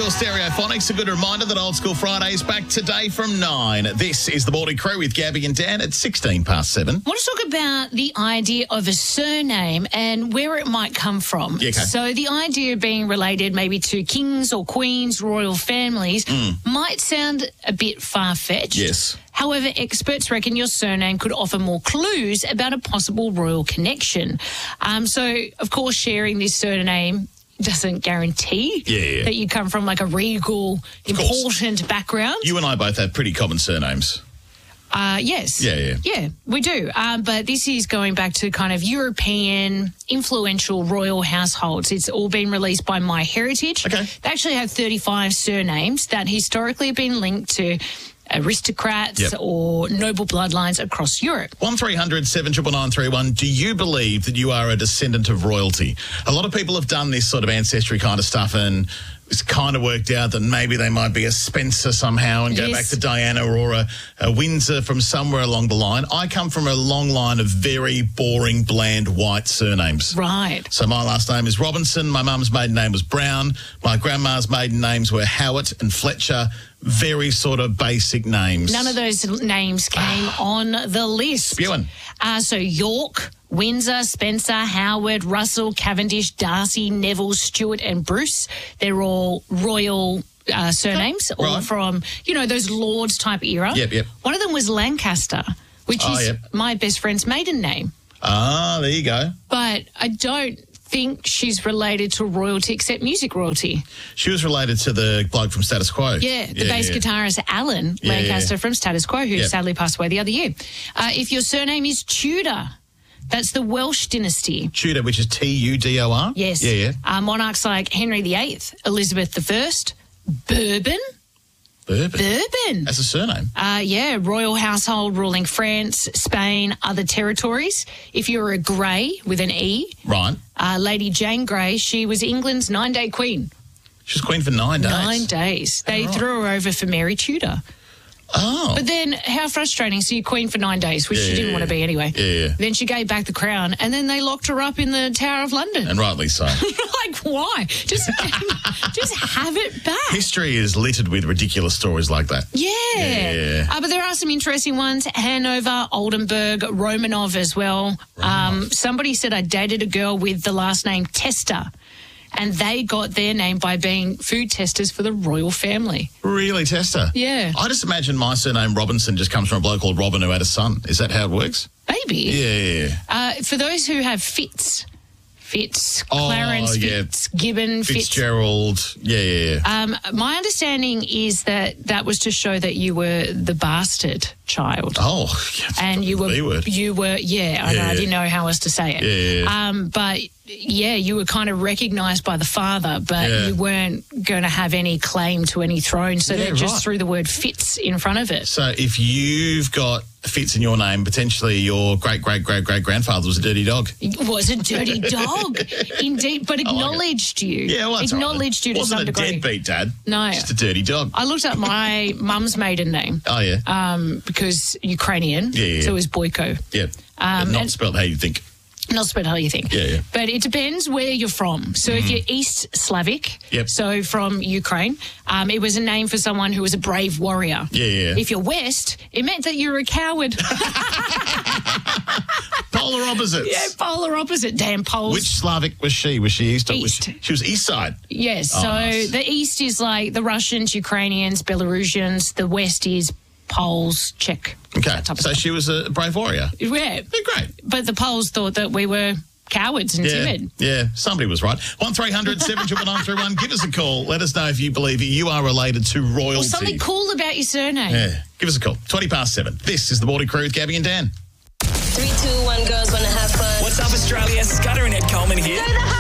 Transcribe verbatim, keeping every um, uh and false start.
School Stereophonics. A good reminder that Old School Friday is back today from nine. This is the Morning Crew with Gabby and Dan at sixteen past seven. I want to talk about the idea of a surname and where it might come from. Yeah, okay. So the idea of being related maybe to kings or queens, royal families, Mm. might sound a bit far-fetched. Yes. However, experts reckon your surname could offer more clues about a possible royal connection. Um, so, of course, sharing this surname doesn't guarantee Yeah, yeah. that you come from like a regal, important background. You and I both have pretty common surnames. Uh, yes. Yeah, yeah. Yeah, we do. Um, but this is going back to kind of European influential royal households. It's all been released by MyHeritage. Okay. They actually have thirty-five surnames that historically have been linked to aristocrats Yep. or noble bloodlines across Europe. one three hundred seven nine nine three one. Do you believe that you are a descendant of royalty? A lot of people have done this sort of ancestry kind of stuff, and it's kind of worked out that maybe they might be a Spencer somehow and go Yes. back to Diana or a, a Windsor from somewhere along the line. I come from a long line of very boring, bland, white surnames. Right. So my last name is Robinson. My mum's maiden name was Brown. My grandma's maiden names were Howard and Fletcher. Very sort of basic names. None of those names came on the list. Spewing. Uh, so York, Windsor, Spencer, Howard, Russell, Cavendish, Darcy, Neville, Stuart and Bruce. They're all royal uh, surnames, all Right. from, you know, those lords type era. Yep, yep. One of them was Lancaster, which Oh, is yep. my best friend's maiden name. Ah, there you go. But I don't think she's related to royalty except music royalty. She was related to the bloke from Status Quo. Yeah, the bass yeah. guitarist Alan Yeah, Lancaster yeah. from Status Quo, who Yep. sadly passed away the other year. Uh, if your surname is Tudor, that's the Welsh dynasty. Tudor, which is T U D O R? Yes. Yeah, yeah. Uh, monarchs like Henry the Eighth, Elizabeth the First, Bourbon. Bourbon. Bourbon. That's a surname. Uh, yeah, royal household ruling France, Spain, other territories. If you're a Grey with an E, Right. uh, Lady Jane Grey, she was England's nine-day queen. She was queen for nine days. Nine days. They Right. threw her over for Mary Tudor. Oh. But then, how frustrating. So you're queen for nine days, which Yeah, she didn't yeah, want to be anyway. yeah, yeah. Then she gave back the crown, and then they locked her up in the Tower of London. And rightly so. Like, why? Just, just have it back. History is littered with ridiculous stories like that. Yeah. Yeah. Uh, but there are some interesting ones. Hanover, Oldenburg, Romanov as well. Um, somebody said I dated a girl with the last name Tester, and they got their name by being food testers for the royal family. Really, Tester? Yeah. I just imagine my surname Robinson just comes from a bloke called Robin who had a son. Is that how it works? Maybe. Yeah, yeah, yeah. Uh, for those who have Fitz, Fitz, Oh, Clarence, yeah. Fitz, Gibbon, Fitz. Fitzgerald. Yeah, yeah, yeah. Um, my understanding is that that was to show that you were the bastard child. Oh, yeah, And you the were, B word. you were, yeah, I, know, Yeah, I yeah. didn't know how else to say it. Yeah, yeah, yeah. Um, but yeah, you were kind of recognised by the father, but Yeah. you weren't going to have any claim to any throne, so Yeah, they just right. threw the word Fitz in front of it. So if you've got Fitz in your name, potentially your great, great, great, great grandfather was a dirty dog. It was a dirty dog, indeed, but acknowledged you. Yeah, well, that's all right. acknowledged you to Wasn't some a degree. deadbeat dad. No. Just a dirty dog. I looked up my mum's maiden name Oh, yeah. um, because Ukrainian, Yeah, yeah. so it was Boyko. yeah. um, But not and- spelled how you think. Not spelled how you think. Yeah, yeah. But it depends where you're from. So if you're East Slavic, Yep. so from Ukraine, um, it was a name for someone who was a brave warrior. Yeah, yeah. If you're West, it meant that you're a coward. Polar opposites. Yeah, polar opposite. Damn Poles. Which Slavic was she? Was she East? Or was East. she, she was East side. Yes. Oh, so nice. the East is like the Russians, Ukrainians, Belarusians. The West is Poles, Czech. Okay. that type of So stuff. she was a brave warrior. Yeah. Yeah, great. But the Poles thought that we were cowards and Yeah, timid. yeah, somebody was right. one three hundred seven nine nine three one. Give us a call. Let us know if you believe you are related to royalty. Or something cool about your surname. Yeah, give us a call. twenty past seven. This is the Morning Crew with Gabby and Dan. Three, two, one, girls wanna have fun. What's up, Australia? Scudder and Ed Coleman here.